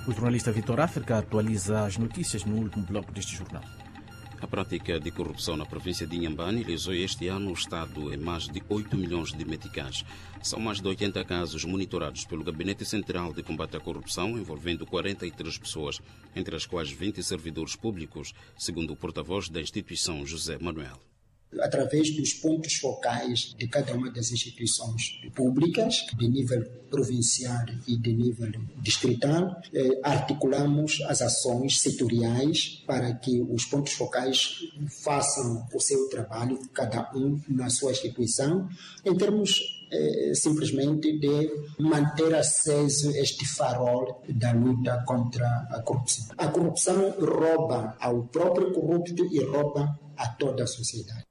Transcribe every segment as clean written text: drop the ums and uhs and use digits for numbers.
O jornalista Vitor África atualiza as notícias no último bloco deste jornal. A prática de corrupção na província de Inhambane lesou este ano o Estado em mais de 8 milhões de meticais. São mais de 80 casos monitorados pelo Gabinete Central de Combate à Corrupção, envolvendo 43 pessoas, entre as quais 20 servidores públicos, segundo o porta-voz da instituição, José Manuel. Através dos pontos focais de cada uma das instituições públicas, de nível provincial e de nível distrital, articulamos as ações setoriais para que os pontos focais façam o seu trabalho, cada um na sua instituição, em termos simplesmente de manter aceso este farol da luta contra a corrupção. A corrupção rouba ao próprio corrupto e rouba a toda a sociedade.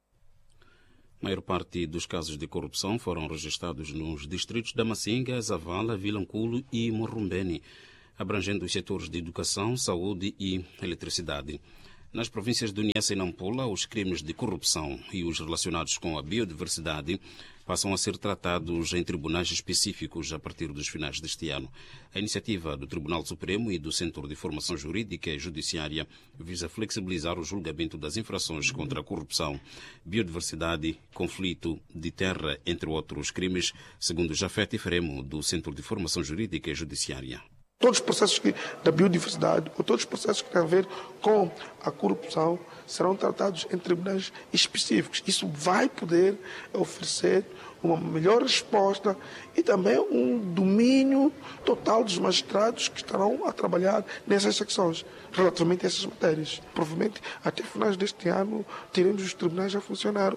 A maior parte dos casos de corrupção foram registrados nos distritos da Macinga, Zavala, Vilanculo e Morrumbeni, abrangendo os setores de educação, saúde e eletricidade. Nas províncias de Niassa e Nampula, os crimes de corrupção e os relacionados com a biodiversidade passam a ser tratados em tribunais específicos a partir dos finais deste ano. A iniciativa do Tribunal Supremo e do Centro de Formação Jurídica e Judiciária visa flexibilizar o julgamento das infrações contra a corrupção, biodiversidade, conflito de terra, entre outros crimes, segundo Jafete Fremo, do Centro de Formação Jurídica e Judiciária. Todos os processos da biodiversidade ou todos os processos que têm a ver com a corrupção serão tratados em tribunais específicos. Isso vai poder oferecer uma melhor resposta e também um domínio total dos magistrados que estarão a trabalhar nessas secções, relativamente a essas matérias. Provavelmente, até finais deste ano, teremos os tribunais a funcionar.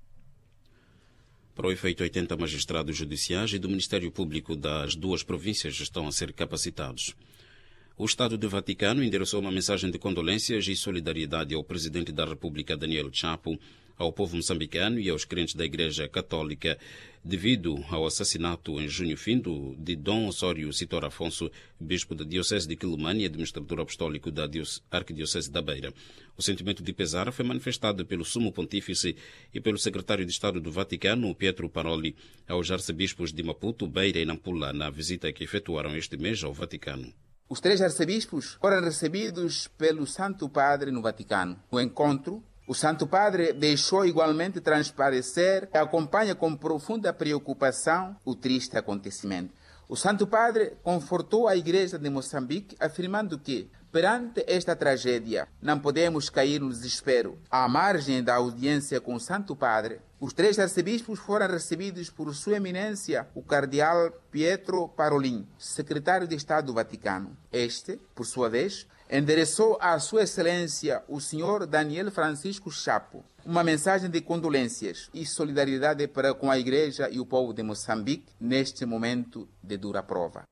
Para o efeito, 80 magistrados judiciais e do Ministério Público das duas províncias estão a ser capacitados. O Estado do Vaticano endereçou uma mensagem de condolências e solidariedade ao Presidente da República, Daniel Chapo, ao povo moçambicano e aos crentes da Igreja Católica, devido ao assassinato em junho findo de Dom Osório Citor Afonso, bispo da Diocese de Quilomane e administrador apostólico da Arquidiocese da Beira. O sentimento de pesar foi manifestado pelo Sumo Pontífice e pelo secretário de Estado do Vaticano, Pietro Paroli, aos arcebispos de Maputo, Beira e Nampula, na visita que efetuaram este mês ao Vaticano. Os 3 arcebispos foram recebidos pelo Santo Padre no Vaticano. No encontro, o Santo Padre deixou igualmente transparecer e acompanha com profunda preocupação o triste acontecimento. O Santo Padre confortou a Igreja de Moçambique, afirmando que, perante esta tragédia, não podemos cair no desespero. À margem da audiência com o Santo Padre, os 3 arcebispos foram recebidos por Sua Eminência, o cardeal Pietro Parolin, secretário de Estado do Vaticano. Este, por sua vez, endereçou à Sua Excelência o Sr. Daniel Francisco Chapo uma mensagem de condolências e solidariedade para com a Igreja e o povo de Moçambique neste momento de dura prova.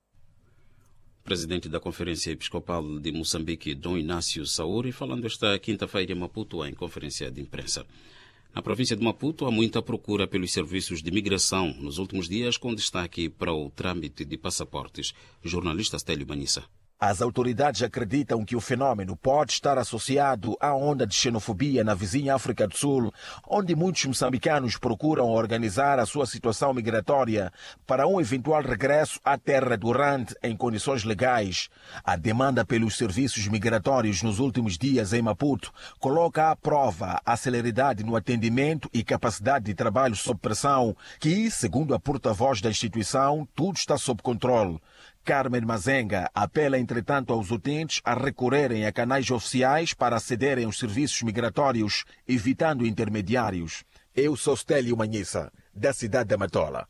Presidente da Conferência Episcopal de Moçambique, Dom Inácio Sauri, falando esta quinta-feira em Maputo em conferência de imprensa. Na província de Maputo, há muita procura pelos serviços de migração nos últimos dias, com destaque para o trâmite de passaportes. Jornalista Stélio Manissa. As autoridades acreditam que o fenômeno pode estar associado à onda de xenofobia na vizinha África do Sul, onde muitos moçambicanos procuram organizar a sua situação migratória para um eventual regresso à terra durante em condições legais. A demanda pelos serviços migratórios nos últimos dias em Maputo coloca à prova a celeridade no atendimento e capacidade de trabalho sob pressão, que, segundo a porta-voz da instituição, tudo está sob controle. Carmen Mazenga apela, entretanto, aos utentes a recorrerem a canais oficiais para acederem aos serviços migratórios, evitando intermediários. Eu sou Stélio Manhissa, da cidade de Matola.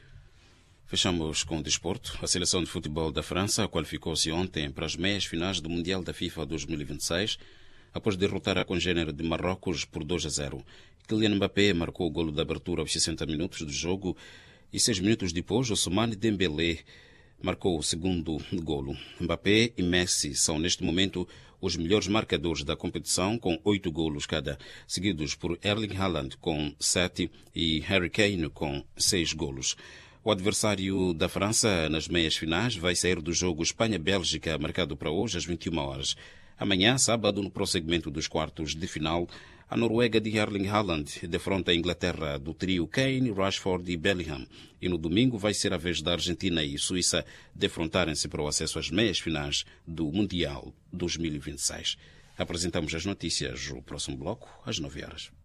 Fechamos com o desporto. A seleção de futebol da França qualificou-se ontem para as meias finais do Mundial da FIFA 2026, após derrotar a congênere de Marrocos por 2-0. Kylian Mbappé marcou o golo de abertura aos 60 minutos do jogo e 6 minutos depois, Ousmane Dembélé marcou o segundo golo. Mbappé e Messi são, neste momento, os melhores marcadores da competição, com 8 golos cada, seguidos por Erling Haaland, com 7, e Harry Kane, com 6 golos. O adversário da França nas meias finais vai sair do jogo Espanha-Bélgica, marcado para hoje às 21 horas. Amanhã, sábado, no prosseguimento dos quartos de final, a Noruega de Erling Haaland defronta a Inglaterra do trio Kane, Rashford e Bellingham. E no domingo vai ser a vez da Argentina e Suíça defrontarem-se para o acesso às meias finais do Mundial 2026. Apresentamos as notícias no próximo bloco, às 9 horas.